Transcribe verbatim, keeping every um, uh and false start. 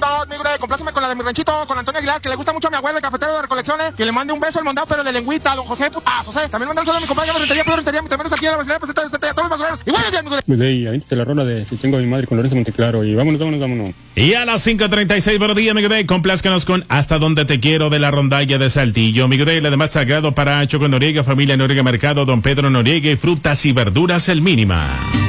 mi güey, compláceme con la de mi ranchito, con Antonio Aguilar, que le gusta mucho a mi abuelo, el cafetero de Recolecciones, que le mande un beso al mondado, pero de lengüita, don José, putas, José. También manda un saludo a mi compadre, Rentería, Pedro Rentería, mi también aquí a la brasileña, pues, todos los basureros. Y buenos días, mi güey. Mi güey, ahí te la rola de Si tengo a mi madre con Lorenzo Monteclaro, y vámonos, vámonos, vámonos. Y a las cinco treinta y seis, buenos días, mi güey, complázcanos con Hasta Donde Te Quiero de la rondalla de Saltillo. Mi güey, además sagrado para Choco Noriega, familia Noriega Mercado, don Pedro Noriega y frutas y verduras El Mínima.